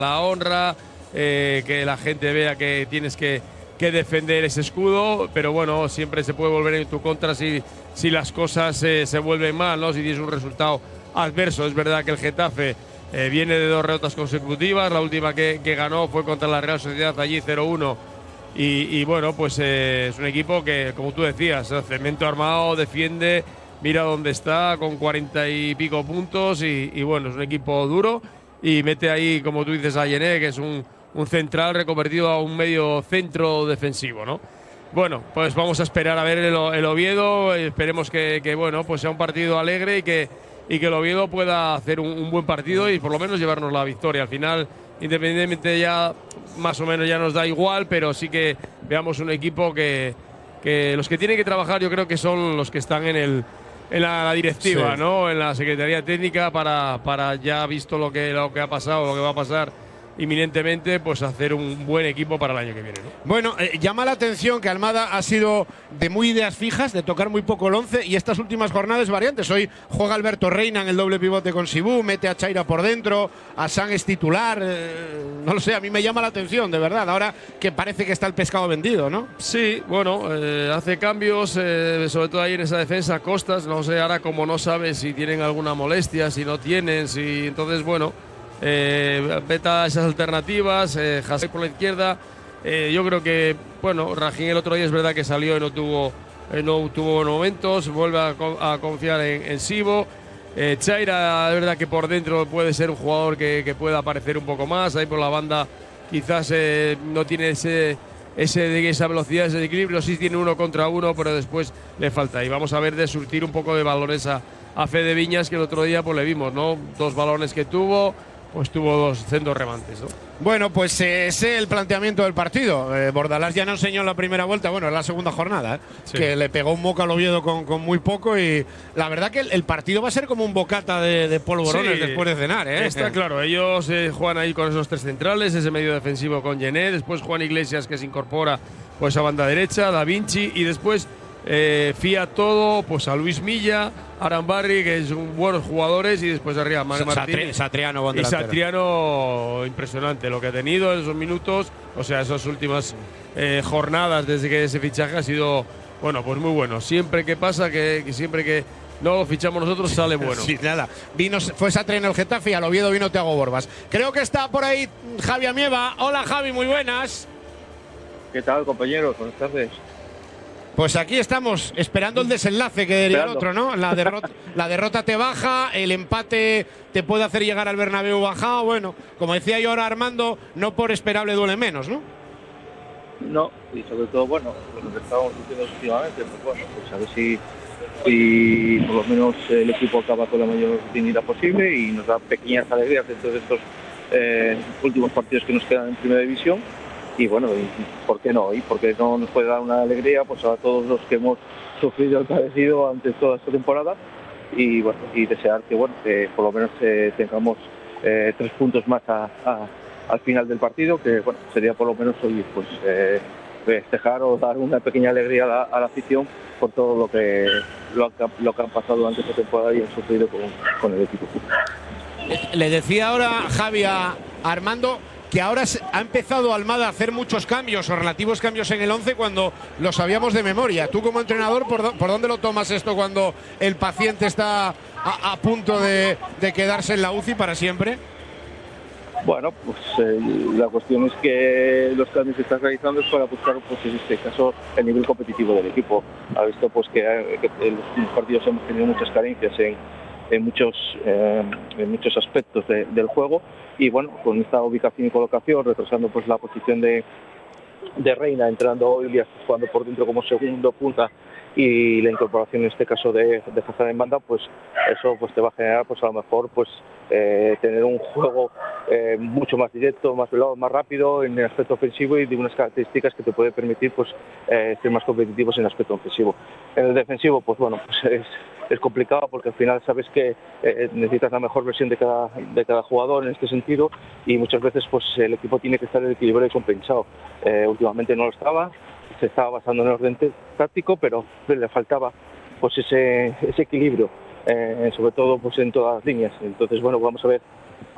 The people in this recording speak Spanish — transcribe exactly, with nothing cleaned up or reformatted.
la honra, eh, que la gente vea que tienes que, que defender ese escudo, pero bueno, siempre se puede volver en tu contra si, si las cosas eh, se vuelven mal, ¿no? Si tienes un resultado adverso. Es verdad que el Getafe eh, viene de dos derrotas consecutivas, la última que, que ganó fue contra la Real Sociedad allí cero uno, y, y bueno, pues eh, es un equipo que, como tú decías, cemento armado, defiende, mira dónde está con cuarenta y pico puntos y, y bueno, es un equipo duro y mete ahí, como tú dices, a Yené, que es un, un central reconvertido a un medio centro defensivo, ¿no? Bueno, pues vamos a esperar a ver el, el Oviedo, esperemos que, que bueno, pues sea un partido alegre y que, y que el Oviedo pueda hacer un, un buen partido y por lo menos llevarnos la victoria. Al final, independientemente ya, más o menos ya nos da igual, pero sí que veamos un equipo que, que los que tienen que trabajar yo creo que son los que están en el en la, la directiva, sí, ¿no? En la Secretaría Técnica para, para ya visto lo que, lo que ha pasado, lo que va a pasar inminentemente, pues hacer un buen equipo para el año que viene, ¿no? Bueno, eh, llama la atención que Almada ha sido de muy ideas fijas, de tocar muy poco el once, y estas últimas jornadas variantes. Hoy juega Alberto Reina en el doble pivote con Sibú, mete a Chaira por dentro, a San es titular, eh, no lo sé, a mí me llama la atención, de verdad, ahora que parece que está el pescado vendido, ¿no? Sí, bueno, eh, hace cambios, eh, sobre todo ahí en esa defensa, Costas, no sé, ahora como no sabe si tienen alguna molestia, si no tienen, si entonces, bueno, Eh, veta esas alternativas, eh, Hasek por la izquierda. Eh, yo creo que, bueno, Rajín el otro día es verdad que salió y no tuvo, eh, no tuvo momentos, vuelve a, a confiar en, en Sibo. Eh, Chaira, es verdad que por dentro puede ser un jugador que, que pueda aparecer un poco más, ahí por la banda quizás eh, no tiene ese, ese, esa velocidad, ese equilibrio, sí tiene uno contra uno, pero después le falta. Y vamos a ver de surtir un poco de valores a, a Fede Viñas, que el otro día pues le vimos, ¿no? Dos balones que tuvo, pues tuvo dos centros remantes, ¿no? Bueno, pues eh, ese es el planteamiento del partido. Eh, Bordalás ya no enseñó en la primera vuelta, bueno, es la segunda jornada, ¿eh? Sí. Que le pegó un moco al Oviedo con, con muy poco, y la verdad que el, el partido va a ser como un bocata de, de polvorones, sí, después de cenar, ¿eh? Está claro, ellos eh, juegan ahí con esos tres centrales, ese medio defensivo con Yené, después Juan Iglesias, que se incorpora pues a banda derecha, Da Vinci, y después eh, fía todo pues a Luis Milla, Arambarri, que son buenos jugadores, y después arriba Manuel Martín. Satriano, buen y Satriano, impresionante lo que ha tenido en esos minutos, o sea, esas últimas eh, jornadas desde que ese fichaje ha sido, bueno, pues muy bueno. Siempre que pasa, que, que siempre que no lo fichamos nosotros sale bueno. Sí, nada. Vino, fue Satriano el Getafe y al Oviedo vino Thiago Borbas. Creo que está por ahí Javi Amieva. Hola, Javi, muy buenas. ¿Qué tal, compañeros? Buenas tardes. Pues aquí estamos, esperando el desenlace, que diría el otro, ¿no? La derrota, la derrota te baja, el empate te puede hacer llegar al Bernabéu bajado. Bueno, como decía yo ahora Armando, no por esperable duele menos, ¿no? No, y sobre todo, bueno, lo que estamos diciendo últimamente, pues bueno, pues a ver si, si por lo menos el equipo acaba con la mayor dignidad posible y nos da pequeñas alegrías dentro de estos eh, últimos partidos que nos quedan en Primera División. Y bueno, y ¿por qué no? Y porque no nos puede dar una alegría pues a todos los que hemos sufrido el padecido ante toda esta temporada, y bueno, y desear que bueno, que por lo menos eh, tengamos eh, tres puntos más a, a, al final del partido, que bueno, sería por lo menos hoy pues eh, festejar o dar una pequeña alegría a la, a la afición por todo lo que lo, lo que han pasado durante esta temporada y han sufrido con, con el equipo. Le decía ahora Javi a Armando que ahora ha empezado Almada a hacer muchos cambios o relativos cambios en el once cuando lo sabíamos de memoria. Tú como entrenador, ¿por, por dónde lo tomas esto cuando el paciente está a, a punto de, de quedarse en la U C I para siempre? Bueno, pues eh, la cuestión es que los cambios que estás realizando es para buscar, pues en este caso, el nivel competitivo del equipo. Ha visto pues que, que en los partidos hemos tenido muchas carencias en en muchos eh, en muchos aspectos de, del juego, y bueno, con esta ubicación y colocación, retrasando pues la posición de, de Reina, entrando Ilias jugando por dentro como segundo punta, y la incorporación en este caso de, de Hazard en banda, pues eso pues te va a generar pues a lo mejor pues eh, tener un juego eh, mucho más directo, más veloz, más rápido en el aspecto ofensivo, y de unas características que te puede permitir pues eh, ser más competitivos en el aspecto ofensivo. En el defensivo, pues bueno, pues es es complicado porque al final sabes que eh, necesitas la mejor versión de cada, de cada jugador en este sentido, y muchas veces pues el equipo tiene que estar equilibrado y compensado. Eh, últimamente no lo estaba, se estaba basando en el orden táctico, pero le faltaba pues ese, ese equilibrio, eh, sobre todo pues en todas las líneas. Entonces bueno, vamos a ver